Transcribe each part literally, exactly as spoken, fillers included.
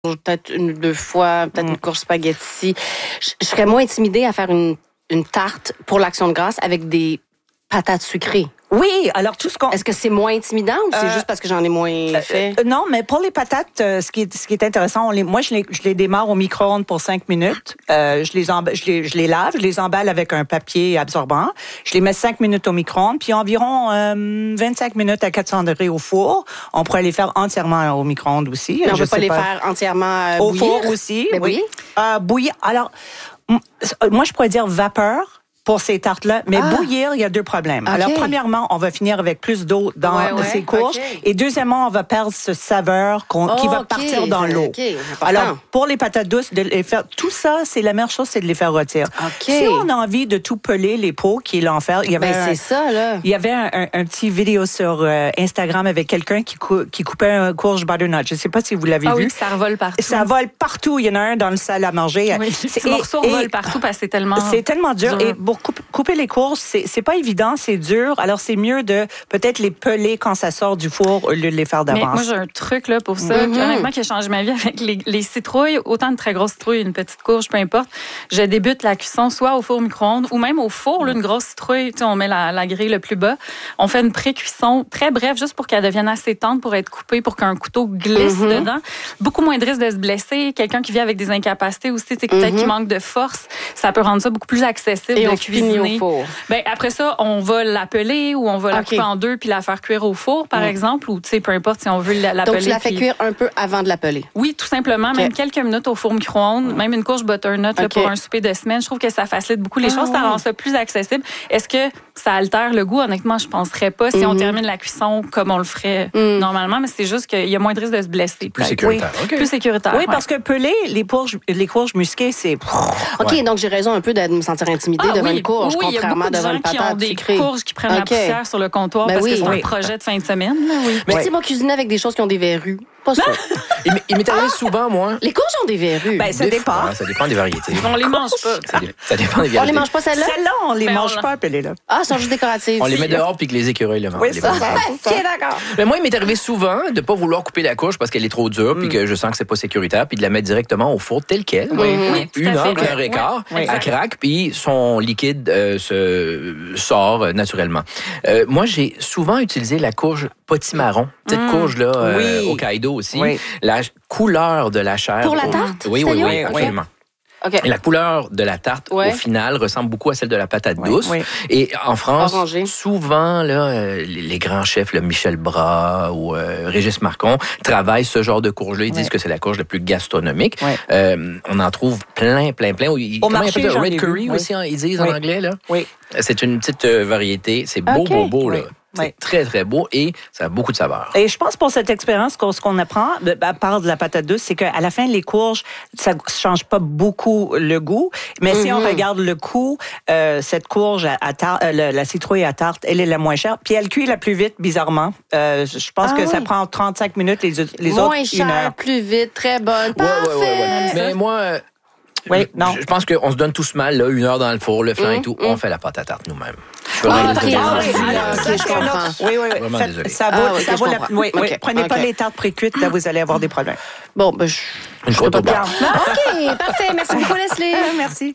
peut-être une deux fois, peut-être Mm. une courge spaghetti. Je, je serais moins intimidée à faire une, une tarte pour l'Action de grâce avec des patates sucrées. Oui, alors tout ce qu'on... Est-ce que c'est moins intimidant ou c'est Euh, juste parce que j'en ai moins fait? Euh, non, mais pour les patates, euh, ce qui est, ce qui est intéressant, on les, moi, je les, je les démarre au micro-ondes pour cinq minutes. Euh, je, les emba- je, les, je les lave, je les emballe avec un papier absorbant. Je les mets cinq minutes au micro-ondes, puis environ euh, vingt-cinq minutes à quatre cents degrés au four. On pourrait les faire entièrement au micro-ondes aussi. Mais on ne Je peut pas sais les faire entièrement euh, au bouillir? four aussi. Mais oui. oui. Euh, bouillir. Alors, m- moi, je pourrais dire vapeur pour ces tartes-là, mais Ah. bouillir, il y a deux problèmes. Okay. Alors, premièrement, on va finir avec plus d'eau dans Ouais, ouais. ces courges. Okay. Et deuxièmement, on va perdre ce saveur qu'on, qui va Ok, partir dans c'est- l'eau. ok, important. Alors, pour les patates douces, de les faire, tout ça, c'est la meilleure chose, c'est de les faire rôtir. Ok. Si on a envie de tout peler, les pots, qui est l'enfer, il y avait Ben, un, c'est ça, là. il y avait un, un, un petit vidéo sur euh, Instagram avec quelqu'un qui, cou- qui coupait un courge butternut. Je ne sais pas si vous l'avez Ah vu. oui, ça revole partout. Ça vole partout. Il y en a un dans le salle à manger. Oui, les C'est- petits morceaux et- revolent et- partout parce que c'est tellement C'est tellement dur. dur. Et pour couper, couper les courges, c'est, c'est pas évident, c'est dur. Alors, c'est mieux de peut-être les peler quand ça sort du four au lieu de les faire Mais d'avance. moi, j'ai un truc là, pour ça, Mhm. qui, honnêtement, qui a changé ma vie avec les, les citrouilles, autant de très grosses citrouilles, une petite courge, peu importe. Je débute la cuisson soit au four au micro-ondes ou même au four, là, une grosse citrouille, tu sais, on met la, la grille le plus bas. On fait une pré-cuisson très brève, juste pour qu'elle devienne assez tendre pour être coupée, pour qu'un couteau glisse Mhm. dedans. Beaucoup moins de risque de se blesser. Quelqu'un qui vit avec des incapacités aussi, tu sais, peut-être Mhm. qu'il manque de force, ça peut rendre ça beaucoup plus accessible Et de on finit cuisiner. au four. Ben, après ça, on va l'appeler ou on va la Ok. couper en deux puis la faire cuire au four, par Mm. exemple, ou tu sais, peu importe si on veut la- l'appeler. Donc, tu la fais puis- cuire un peu avant de l'appeler. Oui, tout simplement, Ok. même quelques minutes au four micro-ondes, même une courge butternut là, Ok. pour un souper de semaine. Je trouve que ça facilite beaucoup les Ah, choses, ça ouais. rend ça plus accessible. Est-ce que ça altère le goût? Honnêtement, je penserais pas si on Mhm. termine la cuisson comme on le ferait Mm. normalement, mais c'est juste qu'il y a moins de risque de se blesser. Plus peut-être. sécuritaire. OK. Plus sécuritaire. Oui, ouais. parce que peler les courges, les courges musquées, c'est... OK, Ouais. donc j'ai raison un peu de me sentir intimidée Ah devant oui, une courge, oui, il y a contrairement beaucoup de devant gens une qui ont patate des sucrée. courges qui prennent la OK. poussière sur le comptoir Ben parce oui. que c'est Oui. un projet de fin de semaine. Là, oui. Mais Ouais. si moi, cuisiner avec des choses qui ont des verrues, pas ça. Il, m- il m'est arrivé souvent, moi. Les courges ont des verrues. Ben, ça des dépend. fois, ça dépend des variétés. On les mange pas. Ça, dé- ça dépend des on variétés. les mange pas celles-là? Celles-là, on les Ben, mange on- pas, pelées là. Ah, elles sont juste décoratives. On les met dehors puis que les écureuils le mangent. Oui, les ça, mangent. ça. OK, d'accord. Mais moi, il m'est arrivé souvent de pas vouloir couper la courge parce qu'elle est trop dure Mm. puis que je sens que c'est pas sécuritaire puis de la mettre directement au four tel quel. Oui, oui, tout à Une fait. heure, une heure et quart, Oui, elle craque puis son liquide euh, se sort euh, naturellement. Euh, moi, j'ai souvent utilisé la courge potimarron, cette Mm. courge là euh, Oui. au Hokkaido aussi. Oui. La couleur de la chair. Pour la au- tarte? Oui, oui, Sérieux? oui, Ok. absolument. OK. Et la couleur de la tarte, Ouais. au final, ressemble beaucoup à celle de la patate Oui, douce. oui. Et en France, Orangé. souvent, là, euh, les, les grands chefs, là, Michel Bras ou euh, Régis Marcon, travaillent ce genre de courge-là. Ils Ouais. disent que c'est la courge la plus gastronomique. Ouais. Euh, on en trouve plein, plein, plein. Ils- Au comment ils marché, appellent ça? j'en ai Red vu, curry oui. aussi, hein, ils disent Oui. en anglais. Là. Oui. C'est une petite euh, variété. C'est beau, Ok. beau, beau. Là. Oui. C'est Oui. très, très beau et ça a beaucoup de saveur. Et je pense pour cette expérience, qu'on- ce qu'on apprend, de- à part de la patate douce, c'est qu'à la fin, les courges, ça change pas beaucoup le goût. Mais si on Mhm. regarde le coût, euh, cette courge à, à tarte, euh, la, la citrouille à tarte, elle est la moins chère. Puis elle cuit la plus vite, bizarrement. Euh, je pense Ah que oui. ça prend trente-cinq minutes, les, les Moins autres, une cher, heure. plus vite, très bonne. Ouais, Parfait. ouais, ouais, ouais. Mais moi, euh, Oui, je- non. je pense qu'on se donne tous mal, là, une heure dans le four, le flan et Mm, tout. mm. On fait la pâte à tarte nous-mêmes. Je Ah, ferai ok, les ah, autres. oui, alors, ok, ça, je c'est un comprends. autre- Oui, oui, oui. Vraiment Ça, désolé. ça vaut, Ah, ok, ça je vaut la... comprends. Oui, oui. Ok, Prenez pas ok. les tartes pré-cuites, là, vous allez avoir des problèmes. Bon, ben, je... Une côte au bar. OK, parfait. Merci beaucoup, Leslie. Merci.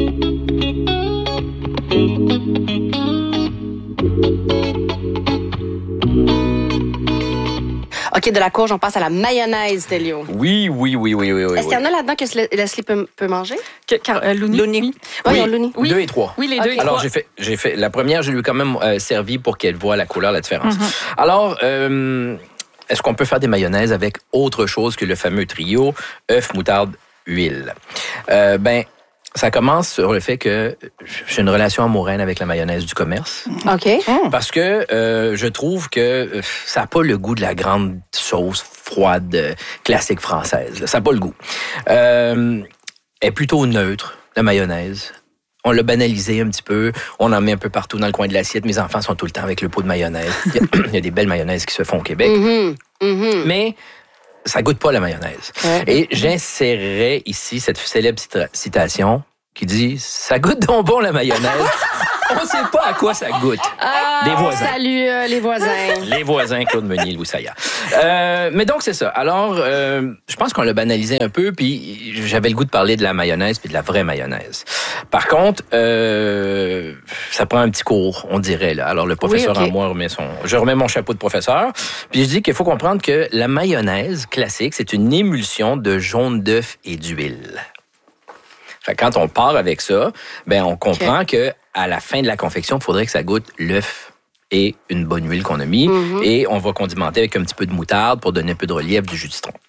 OK, de la courge, on passe à la mayonnaise, Télio. Oui, oui, oui, oui, oui, oui. Est-ce qu'il y en a là-dedans que Leslie peut, peut manger? Que- car- euh, Louni. Louni. Oui. Oui, Oui. on l'uni. Oui. Deux et trois. Oui, les Ok. deux. et Alors, trois. j'ai fait, j'ai fait. La première, je lui ai quand même euh, servi pour qu'elle voie la couleur, la différence. Alors, euh, est-ce qu'on peut faire des mayonnaises avec autre chose que le fameux trio œuf, moutarde, huile? Euh, ben, ça commence sur le fait que j'ai une relation amoureuse avec la mayonnaise du commerce. OK. Parce que euh, je trouve que euh, ça n'a pas le goût de la grande sauce froide euh, classique française. là. Ça n'a pas le goût. Euh, elle est plutôt neutre, la mayonnaise. On l'a banalisé un petit peu. On en met un peu partout dans le coin de l'assiette. Mes enfants sont tout le temps avec le pot de mayonnaise. Il y a, il y a des belles mayonnaises qui se font au Québec. Mhm, mhm. Mais ça goûte pas la mayonnaise. Ouais. Et j'insérerais ici cette célèbre cita- citation qui dit « Ça goûte donc bon la mayonnaise ». on sait pas à quoi ça goûte. Ah, Des voisins. Salut euh, les voisins. Les voisins, Claude Meunier, Louis Saillat. Euh, mais donc, c'est ça. Alors, euh, je pense qu'on l'a banalisé un peu, puis j'avais le goût de parler de la mayonnaise, puis de la vraie mayonnaise. Par contre, euh, ça prend un petit cours, on dirait. Là. Alors, le professeur Oui, okay. en moi remet son... Je remets mon chapeau de professeur, puis je dis qu'il faut comprendre que la mayonnaise classique, c'est une émulsion de jaune d'œuf et d'huile. Fait que quand on part avec ça, ben on comprend okay. que à la fin de la confection, il faudrait que ça goûte l'œuf et une bonne huile qu'on a mis. Mm-hmm. Et on va condimenter avec un petit peu de moutarde pour donner un peu de relief du jus de citron.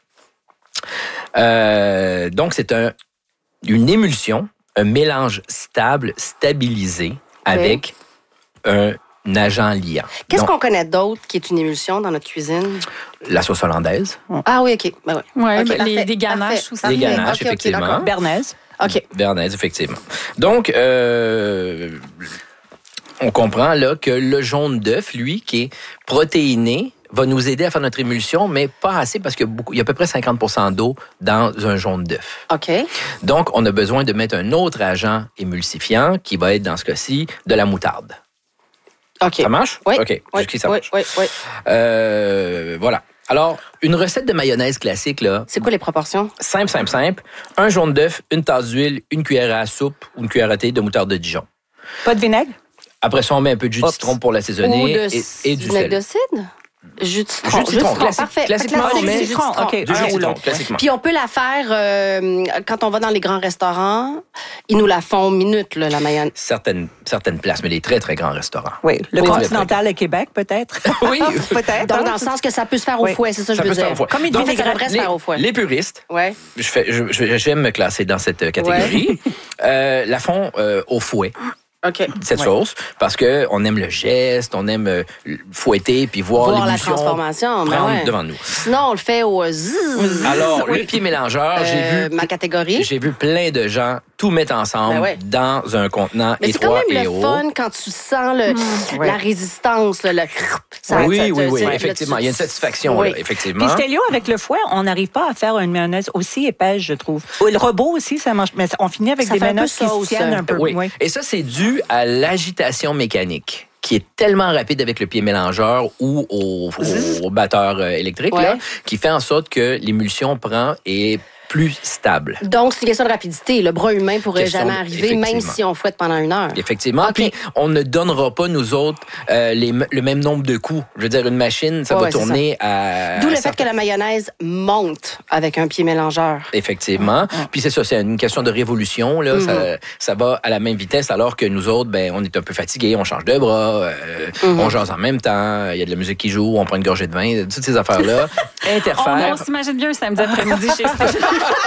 Euh, donc, c'est un, une émulsion, un mélange stable, stabilisé, avec okay. un agent liant. Qu'est-ce donc, qu'on connaît d'autre qui est une émulsion dans notre cuisine? La sauce hollandaise. Ah oui, OK. Ben oui. Ouais, okay, les, des ganaches aussi. Des ganaches, okay, effectivement. Okay, Bernaise. OK. Bernaise, effectivement. Donc, euh, on comprend là que le jaune d'œuf, lui, qui est protéiné, va nous aider à faire notre émulsion, mais pas assez parce qu'il y a, beaucoup, il y a à peu près cinquante pour cent d'eau dans un jaune d'œuf. OK. Donc, on a besoin de mettre un autre agent émulsifiant qui va être, dans ce cas-ci, de la moutarde. OK. Ça marche? Oui. OK. Oui, Jusqu'ici, ça oui, marche. oui, oui. Euh, voilà. Alors, une recette de mayonnaise classique, là. C'est quoi les proportions? Simple, simple, simple. Un jaune d'œuf, une tasse d'huile, une cuillère à soupe ou une cuillère à thé de moutarde de Dijon. Pas de vinaigre? Après ça, on met un peu de jus de Oups. citron pour l'assaisonner Ou de, et, et du vinaigre sel. de cidre? Jus de citron. Jus de citron, classique. Parfait. Classiquement, Classique, on met jus de citron. OK. Du jus de Un ou citron, l'autre. classiquement. Puis on peut la faire euh, quand on va dans les grands restaurants. Ils nous la font minute, là, la mayonnaise. Certaines, certaines places, mais les très, très grands restaurants. Oui. Le Oui, Continental à Québec, peut-être? Oui. peut-être. Donc, dans le sens que ça peut se faire au Oui. fouet, c'est ça que Ça je peut veux se faire dire. au foie. Comme une Donc, vinaigrette. Ça devrait se les, faire au fouet. les puristes, Ouais. je fais, je, je- j'aime me classer dans cette catégorie, euh, la font euh, au fouet. OK. Cette Ouais. sauce, parce que on aime le geste, on aime euh, fouetter puis voir, Voir la l'émulsion transformation, ben prendre ouais. devant nous. Sinon, on le fait au zzz. Alors, le pied mélangeur, Euh, j'ai vu ma catégorie. j'ai vu plein de gens tout mettre ensemble Ben ouais. dans un contenant Mais c'est quand étroit même et le haut. fun quand tu sens le, Ouais. la résistance, le, le ça, oui, ça- oui, ça- oui, ça- effectivement, là, il y a une tu- satisfaction Oui. là, effectivement. Puis Stelio, avec le fouet, on n'arrive pas à faire une mayonnaise aussi épaisse, je trouve. Le robot aussi, ça mange. Mais on finit avec Ça des fait un peu mayonnaises qui sauce, se tiennent ça. un peu. Oui. Oui. Et ça, c'est dû à l'agitation mécanique qui est tellement rapide avec le pied mélangeur ou au, au, au batteur euh, électrique, Ouais. là, qui fait en sorte que l'émulsion prend et est plus stable. Donc, c'est une question de rapidité. Le bras humain pourrait Question jamais de- arriver, même effectivement. si on fouette pendant une heure. Effectivement. OK. Puis, on ne donnera pas, nous autres, euh, les, le même nombre de coups. Je veux dire, une machine, ça Ouais, va ouais, c'est tourner à... D'où le à fait que certains- la mayonnaise monte avec un pied mélangeur. Effectivement. Puis c'est ça, c'est une question de révolution. Là. Mm-hmm. ça, ça va à la même vitesse, alors que nous autres, ben, on est un peu fatigués, on change de bras, euh, Mm-hmm. on jase en même temps, il y a de la musique qui joue, on prend une gorgée de vin, toutes ces affaires-là On, interfèrent. on s'imagine bien un samedi après-midi chez Stéphane.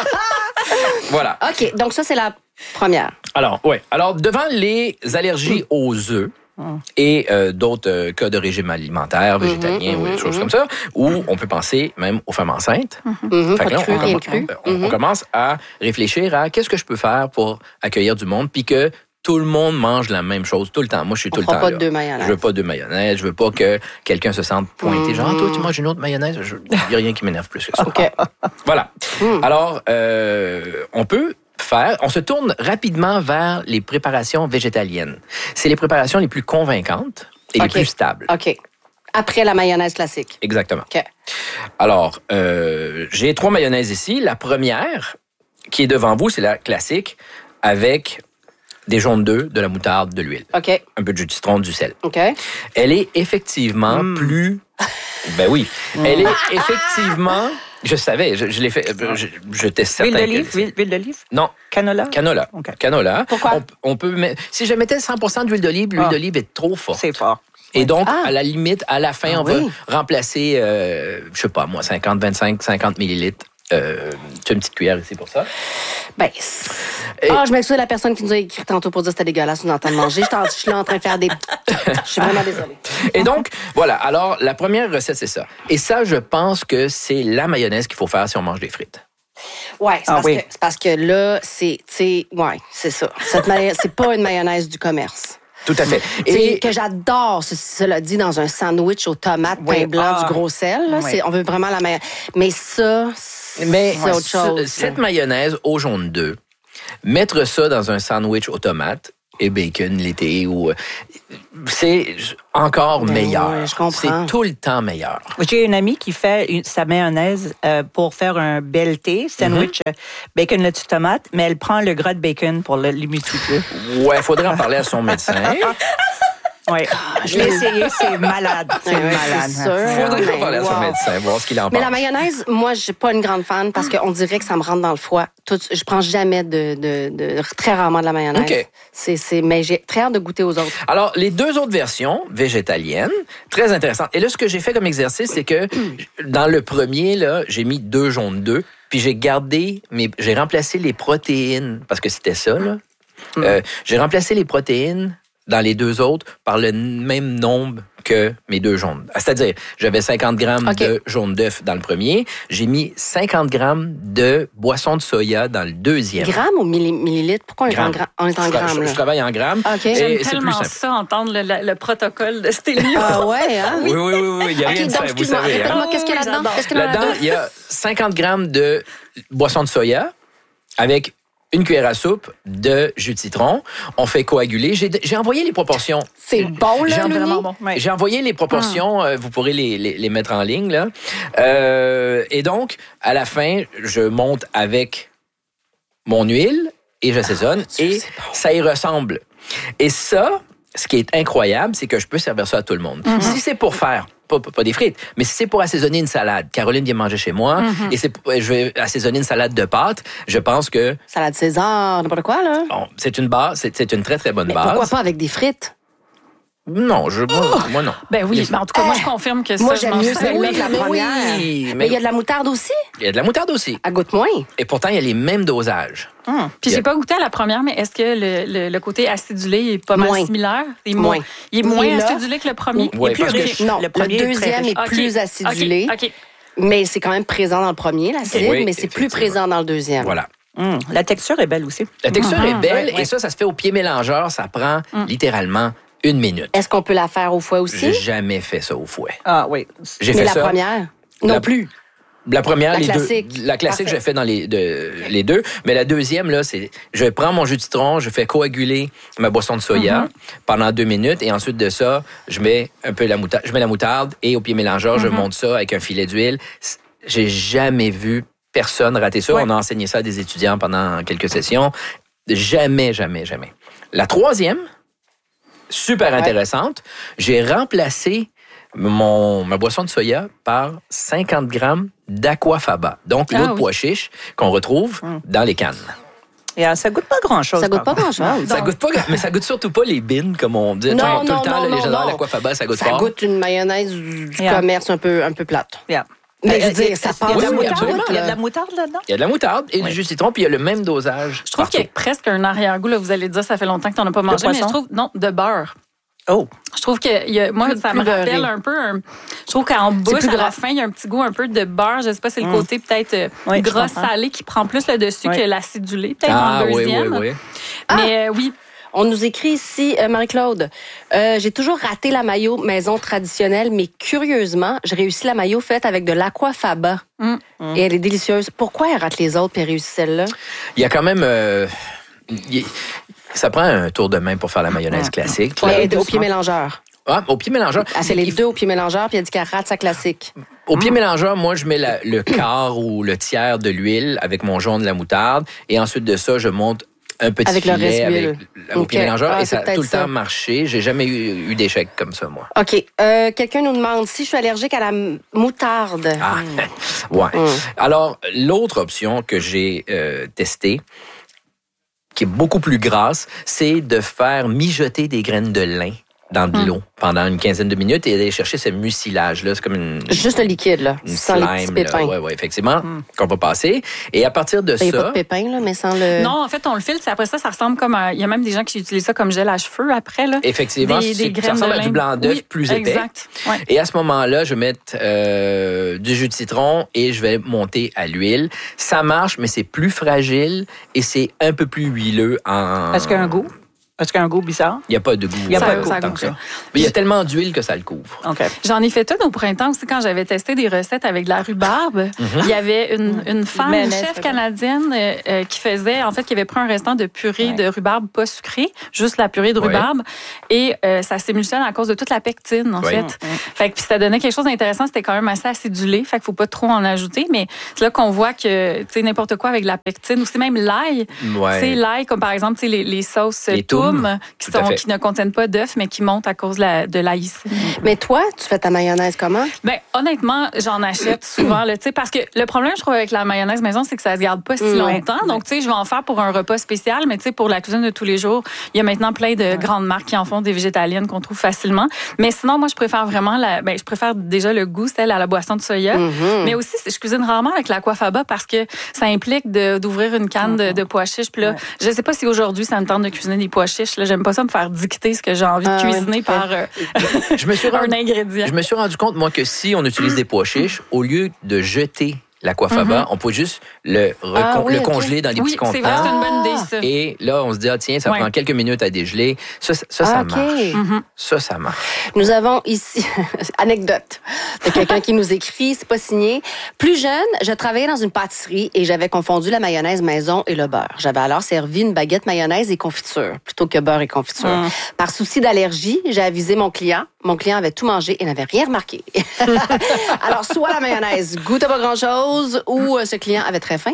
Voilà. OK, donc ça, c'est la première. Alors, ouais. Alors, devant les allergies aux œufs, et euh, d'autres euh, cas de régime alimentaire, végétalien ou des choses comme ça, où on peut penser même aux femmes enceintes. Mhm, Fait pas que de là, cru, on, rien de commence, cru. on- on commence à réfléchir à qu'est-ce que je peux faire pour accueillir du monde, puis que tout le monde mange la même chose tout le temps. Moi, je suis On tout le fera temps pas là. de deux mayonnaises. Je veux pas de mayonnaise. Je veux pas que quelqu'un se sente pointé. Genre, ah, toi, tu manges une autre mayonnaise? Il n'y a rien qui m'énerve plus que ça. OK. Voilà. Alors, euh, on peut faire, on se tourne rapidement vers les préparations végétaliennes. C'est les préparations les plus convaincantes et les OK. plus stables. OK. Après la mayonnaise classique. Exactement. OK. Alors, euh, j'ai trois mayonnaises ici. La première, qui est devant vous, c'est la classique avec des jaunes d'œufs, de la moutarde, de l'huile. OK. Un peu de jus de citron, du sel. OK. Elle est effectivement plus... Ben oui. Elle est effectivement... Je savais, je, je l'ai fait... Je, je teste Huile certain d'olive? que- Huile huile d'olive? Non, Canola? canola. OK. Canola. Pourquoi? On, on peut mettre... Si je mettais cent pour cent d'huile d'olive, l'huile Ah. d'olive est trop forte. C'est fort. Et donc, Ah. à la limite, à la fin, Ah on oui. va remplacer, euh, je sais pas, moi, cinquante, vingt-cinq, cinquante millilitres. Euh, tu as une petite cuillère ici pour ça? Ben, Et- ah, je m'excuse de la personne qui nous a écrit tantôt pour dire que c'était dégueulasse, nous entendre manger. Je, t'en- je suis là en train de faire des... Je suis vraiment désolée. Et donc, voilà. Alors, la première recette, c'est ça. Et ça, je pense que c'est la mayonnaise qu'il faut faire si on mange des frites. Ouais, c'est Ah parce, oui. que, c'est parce que là, c'est, tu sais, ouais, c'est ça. Cette mayonnaise, c'est pas une mayonnaise du commerce. Tout à fait. Et Et que j'adore, ceci, cela dit, dans un sandwich aux tomates, Oui. pain blanc, Ah. du gros sel. Là, Oui. c'est, on veut vraiment la mayonnaise. Mais ça, c'est mais autre chose. ce- cette mayonnaise au jaune d'œuf, mettre ça dans un sandwich aux tomates, et bacon l'été. Ou c'est encore Ben meilleur. ouais, je comprends. C'est tout le temps meilleur. J'ai une amie qui fait une, sa mayonnaise euh, pour faire un B L T, sandwich mm-hmm. bacon, lettuce, tomate, mais elle prend le gras de bacon pour le, l'humidité. Ouais, il faudrait en parler à son médecin. Oui, je l'ai essayé, c'est malade. C'est ouais, malade. C'est sûr. Il faudrait mais en parler à son wow. médecin, voir ce qu'il en pense. Mais la mayonnaise, moi, je suis pas une grande fan parce qu'on dirait que ça me rentre dans le foie. Tout, je prends jamais de, de, de, très rarement de la mayonnaise. OK. C'est, c'est, mais j'ai très hâte de goûter aux autres. Alors, les deux autres versions, végétaliennes, très intéressantes. Et là, ce que j'ai fait comme exercice, c'est que dans le premier, là, j'ai mis deux jaunes d'œufs, puis j'ai gardé, mes, j'ai remplacé les protéines, parce que c'était ça, là. Mm. Euh, j'ai remplacé les protéines dans les deux autres par le même nombre que mes deux jaunes. C'est-à-dire, j'avais cinquante grammes okay. de jaune d'œuf dans le premier. J'ai mis cinquante grammes de boisson de soya dans le deuxième. Grammes ou milli- millilitres? Pourquoi on est en, gra- on est en je, grammes? Je, là? je travaille en grammes. Okay. Et J'aime c'est tellement plus simple. ça, entendre le, le, le protocole de Stélio. Ah ouais, hein? Oui, oui, oui, oui. Il n'y a okay, rien de donc, simple, vous savez. Répète-moi, Hein? qu'est-ce qu'il y a là-dedans? Qu'est-ce qu'il y a là-dedans, là-dedans? il y a cinquante grammes de boisson de soya avec une cuillère à soupe de jus de citron. On fait coaguler. J'ai, j'ai envoyé les proportions. C'est bon, là, j'ai, vraiment bon. Ouais. J'ai envoyé les proportions. Hum. Euh, vous pourrez les, les, les mettre en ligne, là. Euh, et donc, à la fin, je monte avec mon huile et j'assaisonne. Ah, et bon. Ça y ressemble. Et ça, ce qui est incroyable, c'est que je peux servir ça à tout le monde. Mm-hmm. Si c'est pour faire Pas, pas des frites, mais si c'est pour assaisonner une salade, Caroline vient manger chez moi, mm-hmm. et c'est, je vais assaisonner une salade de pâtes, je pense que... Salade César, n'importe quoi, là. Bon, c'est une base, c'est, c'est une très, très bonne mais base. Pourquoi pas avec des frites? Non, je, moi, oh! moi non. Ben oui, mais en tout cas, moi, je confirme que moi, ça, j'aime mieux celle-là oui, que la mais première. Oui, mais, mais il y a de la moutarde aussi? Il y a de la moutarde aussi. Elle goûte moins. Et pourtant, il y a les mêmes dosages. Hum. Puis j'ai pas goûté à la première, mais est-ce que le, le, le côté acidulé est pas moins. mal similaire? Il est moins. Il est moins il est acidulé que le premier. Oui, il est plus parce riche. que non, le, premier le deuxième est, est okay. plus acidulé. Okay. Okay. Mais c'est quand même présent dans le premier, l'acide, oui, mais c'est plus présent dans le deuxième. Voilà. Mmh. La texture est belle aussi. La texture mmh. est belle, ouais, ouais. et ça, ça se fait au pied mélangeur. Ça prend mmh. littéralement une minute. Est-ce qu'on peut la faire au fouet aussi? J'ai jamais fait ça au fouet. Ah oui. J'ai mais fait la ça. première? Non la... plus. La première, la les classique. deux. La classique, j'ai fait dans les, de, les deux. Mais la deuxième, là, c'est, je prends mon jus de citron, je fais coaguler ma boisson de soya mm-hmm. pendant deux minutes, et ensuite de ça, je mets un peu la moutarde, je mets la moutarde, et au pied mélangeur, mm-hmm. je monte ça avec un filet d'huile. J'ai jamais vu personne rater ça. Ouais. On a enseigné ça à des étudiants pendant quelques sessions. Jamais, jamais, jamais. La troisième, super intéressante, ouais. j'ai remplacé Mon, ma boisson de soya par cinquante grammes d'aquafaba, donc l'eau ah, de oui. pois chiche qu'on retrouve hum. dans les cannes. Et alors, ça goûte pas grand-chose. Ça goûte pas grand-chose. Ça goûte pas, mais ça goûte surtout pas les bines, comme on dit. Non, tout non, le temps, non, là, non, les gens non. d'aquafaba, ça goûte ça fort. Ça goûte une mayonnaise du yeah. commerce un peu, un peu plate. Yeah. Mais je veux dire, dire, ça passe. Il y a de la oui, moutarde, absolument. il y a de la moutarde là-dedans? Il y a de la moutarde et oui. du jus de citron, puis il y a le même dosage. Je trouve partout. Qu'il y a presque un arrière-goût, là, vous allez dire, ça fait longtemps que tu n'en as pas mangé, mais je trouve, non, de beurre. Oh! Je trouve que, il y a, moi, plus, ça plus me rappelle beurré. un peu, un, je trouve qu'en bouche, à la fin, il y a un petit goût un peu de beurre. Je ne sais pas, c'est le mmh. côté peut-être euh, oui, gras salé qui prend plus le dessus oui. que l'acidulé, peut-être ah, dans le deuxième. Oui, oui, oui. Mais ah. euh, oui. On nous écrit ici, euh, Marie-Claude, euh, j'ai toujours raté la mayo maison traditionnelle, mais curieusement, j'ai réussi la mayo faite avec de l'aquafaba. Mm. Et elle est délicieuse. Pourquoi elle rate les autres et réussit celle-là? Il y a quand même... Euh, y, ça prend un tour de main pour faire la mayonnaise classique. Ouais, là, au pied mélangeur. Ah, au pied mélangeur. Elle fait les deux au pied mélangeur, puis elle dit qu'elle rate sa classique. Au pied mmh. mélangeur, moi, je mets la, le quart ou le tiers de l'huile avec mon jaune de la moutarde. Et ensuite de ça, je monte un petit avec filet le reste avec, okay. au pied mélangeur. Ah, et ça a tout le ça. temps marché. J'ai jamais eu, eu d'échec comme ça, moi. OK. Euh, quelqu'un nous demande si je suis allergique à la moutarde. Ah, mmh. ouais. Mmh. Alors, l'autre option que j'ai euh, testée, qui est beaucoup plus grasse, c'est de faire mijoter des graines de lin dans de l'eau hum. pendant une quinzaine de minutes et d'aller chercher ce mucilage-là. C'est comme une... Juste le liquide, là, une sans slime, les petits pépins. Oui, oui, effectivement, hum. qu'on va passer. Et à partir de ça... Il n'y a ça... pas de pépins, là, mais sans le... Non, en fait, on le filtre. Après ça, ça ressemble comme à... Il y a même des gens qui utilisent ça comme gel à cheveux après, là. Effectivement, des, des ça ressemble de à du blanc d'œuf oui, plus épais. Exact. Ouais. Et à ce moment-là, je vais mettre euh, du jus de citron et je vais monter à l'huile. Ça marche, mais c'est plus fragile et c'est un peu plus huileux en... Est-ce qu'il y a un goût? Est-ce qu'il y a un goût bizarre? Il n'y a pas de goût. Il y a Ça- pas de goût. ça tant goûte que ça. ça. Mais il y a tellement d'huile que ça le couvre. OK. J'en ai fait une au printemps aussi quand j'avais testé des recettes avec de la rhubarbe. Il y avait une, une femme, une Mayonnaise, chef c'est canadienne, euh, euh, qui faisait, en fait, qui avait pris un restant de purée Ouais. de rhubarbe pas sucrée, juste la purée de Ouais. rhubarbe, et euh, ça s'émulsionne à cause de toute la pectine, en Ouais. fait. Fait que puis ça donnait quelque chose d'intéressant. C'était quand même assez acidulé, fait qu'il faut pas trop en ajouter, mais c'est là qu'on voit que, tu sais, n'importe quoi avec de la pectine, ou c'est même l'ail. Ouais. Tu sais, l'ail, comme par exemple, tu sais, les, les sauces Les toum, toum, qui, tout à sont, fait. qui ne contiennent pas d'œufs, mais qui montent à cause de la, de l'aïcine. Mais toi, tu fais ta mayonnaise comment? Ben, honnêtement, j'en achète souvent, là, tu sais, parce que le problème, je trouve, avec la mayonnaise maison, c'est que ça se garde pas si Mm, longtemps. Donc, tu sais, je vais en faire pour un repas spécial, mais tu sais, pour la cuisine de tous les jours, il y a maintenant plein de grandes marques qui en font des végétaliennes qu'on trouve facilement. Mais sinon, moi, je préfère vraiment la, ben, je préfère déjà le goût, celle à la boisson de soya. Mhm. Mais aussi, je cuisine rarement avec l'aquafaba parce que ça implique de- d'ouvrir une canne de, de pois chiches. Puis là, je sais pas si aujourd'hui, ça me tente de cuisiner des pois chiches. Là, j'aime pas ça me faire dicter ce que j'ai envie de Ah, cuisiner ouais. par euh, Je me suis un rendu, ingrédient. je me suis rendu compte, moi, que si on utilise des pois chiches, au lieu de jeter l'aquafaba, on peut juste le, recon- Ah oui, le ok. congeler dans des Oui, petits c'est vrai, c'est contenants. une bonne idée, ça. Et là, on se dit, ah, tiens, ça Ouais. prend quelques minutes à dégeler. Ça, ça, ça, ça Ah, ok. marche. Mhm. Ça, ça marche. Nous avons ici, anecdote, de quelqu'un qui nous écrit, c'est pas signé. Plus jeune, je travaillais dans une pâtisserie et j'avais confondu la mayonnaise maison et le beurre. J'avais alors servi une baguette mayonnaise et confiture, plutôt que beurre et confiture. Mm. Par souci d'allergie, j'ai avisé mon client. Mon client avait tout mangé et n'avait rien remarqué. Alors, soit la mayonnaise goûtait pas grand-chose ou euh, ce client avait très faim.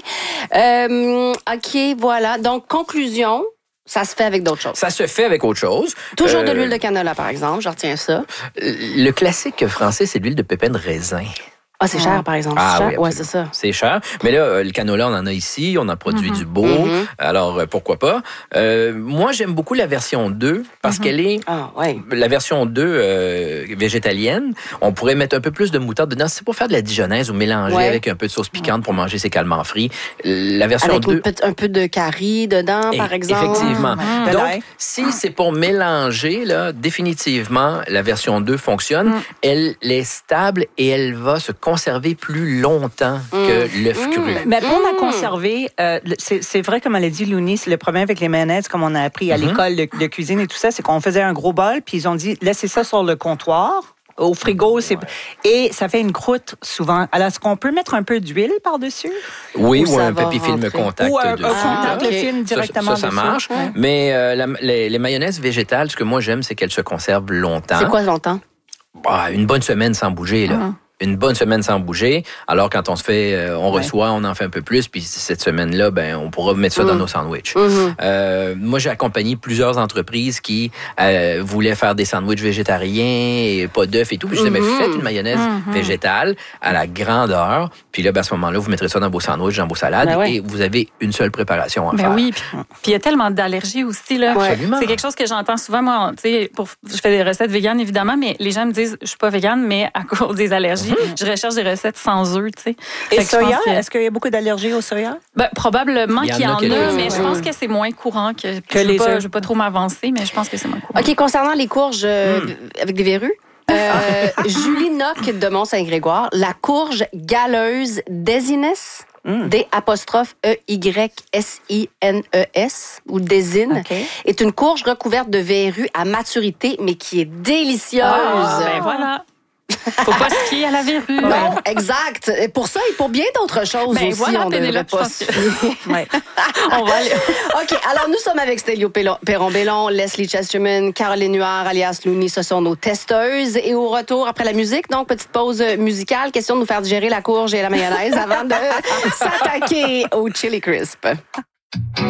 Euh, OK, voilà. Donc, conclusion, ça se fait avec d'autres choses. Ça se fait avec autre chose. Toujours Euh, de l'huile de canola, par exemple. Je retiens ça. Le classique français, c'est l'huile de pépins de raisin. Ah, c'est cher, par exemple. Ah c'est oui, cher? Ouais, absolument. c'est ça. C'est cher. Mais là, euh, le canola, on en a ici. On a produit du beau. Mhm. Alors, euh, pourquoi pas? Euh, moi, j'aime beaucoup la version deux parce qu'elle est... Ah, ouais. La version deux euh, végétalienne, on pourrait mettre un peu plus de moutarde dedans. C'est pour faire de la dijonnaise ou mélanger Ouais. avec un peu de sauce piquante pour manger ses calmants frits. La version Avec deux... une petite- un peu de curry dedans, par E- exemple. Effectivement. De Donc, l'ail. si c'est pour mélanger, là, définitivement, la version deux fonctionne. Elle est stable et elle va se conserver plus longtemps que l'œuf Mm. cru. Mais pour la Mm. conserver, euh, le- c'est c'est vrai, comme elle a dit, Louni, c'est le problème avec les mayonnaises, comme on a appris à Mhm. l'école de, de cuisine et tout ça, c'est qu'on faisait un gros bol, puis ils ont dit, laissez ça sur le comptoir. Au frigo, c'est et ça fait une croûte souvent. Alors, est-ce qu'on peut mettre un peu d'huile par-dessus? Oui, Où ou ça un va papier film rentrer. contact Ou un, un dessus. contact, Ah, ok. le film Ça, directement ça, ça dessus? marche. Ouais. Mais euh, la- les, les mayonnaises végétales, ce que moi j'aime, c'est qu'elles se conservent longtemps. C'est quoi longtemps? Bah, une bonne semaine sans bouger, là. Mhm. Une bonne semaine sans bouger. Alors, quand on se fait, euh, on Ouais. reçoit, on en fait un peu plus, puis cette semaine-là, ben, on pourra mettre ça dans Mm. nos sandwichs. Mhm. Euh, moi, j'ai accompagné plusieurs entreprises qui euh, voulaient faire des sandwichs végétariens et pas d'œufs et tout. Puis je disais, Mhm. mais faites une mayonnaise Mhm. végétale à la grandeur. Puis là, ben, à ce moment-là, vous mettrez ça dans vos sandwichs, dans vos salades, Ben ouais. et vous avez une seule préparation à Ben faire. oui, puis puis il y a tellement d'allergies aussi là. Ouais. Absolument. C'est quelque chose que j'entends souvent moi, tu sais, pour je fais des recettes véganes évidemment, mais les gens me disent je suis pas végane mais à cause des allergies, je recherche des recettes sans œufs, tu sais. Fait Et que je pense soya, que- est-ce qu'il y a beaucoup d'allergies au soya? Ben, probablement Il y en qu'il y a en a, quelques-uns, mais je ouais. pense que c'est moins courant que, Que je les veux pas, œufs. je veux pas trop m'avancer, mais je pense que c'est moins courant. OK, concernant les courges euh, Mm. avec des verrues, euh, Julie Noc de Mont-Saint-Grégoire, la courge galeuse Désines, Mm. D apostrophe E Y S I N E S ou Désine, OK. est une courge recouverte de verrues à maturité, mais qui est délicieuse. Ah, ben voilà. Faut pas se fier à la verrue. Non, exact. Et pour ça et pour bien d'autres choses Ben aussi, voilà, on ne devrait Pénélope, pas je se pense fier. Ouais. On va aller. OK, alors nous sommes avec Stélio Perron-Bellon, Leslie Chesterman, Caroline Huard, alias Louni, ce sont nos testeuses. Et au retour, après la musique, donc petite pause musicale, question de nous faire digérer la courge et la mayonnaise avant de s'attaquer au Chili Crisp.